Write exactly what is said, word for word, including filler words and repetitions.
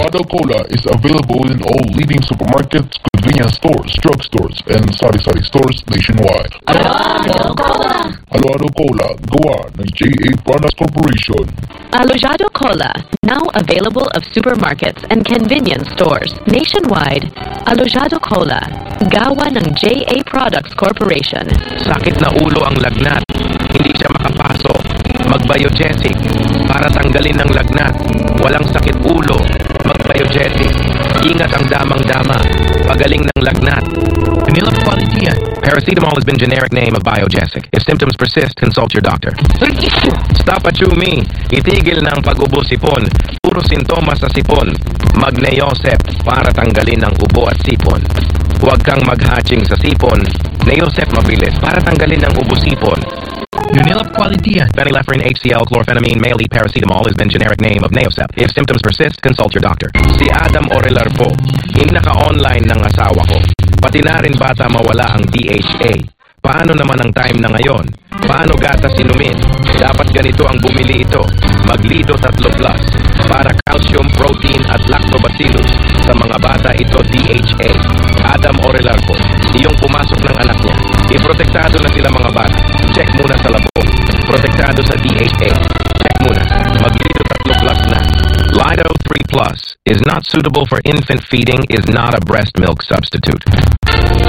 Alojado Cola is available in all leading supermarkets, convenience stores, drugstores, and sari-sari stores nationwide. Alojado Cola! Alojado Cola, gawa ng J A Products Corporation. Alojado Cola, now available of supermarkets and convenience stores nationwide. Alojado Cola, gawa ng J A Products Corporation. Sakit na ulo ang lagnat. Hindi siya makapasok. Mag-Biogesic para tanggalin ng lagnat. Walang sakit ulo. Mag-Biogesic. Ingat ang damang-dama. Pagaling ng lagnat. Vanilla quality yan. Paracetamol has been generic name of Biogesic. If symptoms persist, consult your doctor. Stop at me. Itigil ng pag-ubo sipon. Puro sintomas sa sipon. Mag-Neosep para tanggalin ng ubo at sipon. Huwag kang mag-hatching sa sipon. Neosep mabilis para tanggalin ng ubo sipon. Unilap quality yan. Phenylephrine, H C L, chlorphenamine, male paracetamol has been generic name of Neosep. If symptoms persist, consult your doctor. Si Adam Orelar po, inaka-online ng asawa ko. Pati na rin bata mawala ang D H A. Paano naman ang time na ngayon? Paano gatas inumin? Dapat ganito ang bumili ito. Maglido tatlo plus. Para calcium, protein at lactobacillus. Sa mga bata ito D H A. Adam Orelar po, iyong pumasok ng anak niya. Iprotektado na sila mga bata. Check muna sa labo. Protektado sa D H A. Check muna. Maglido tatlo plus na. Lido three plus is not suitable for infant feeding, is not a breast milk substitute.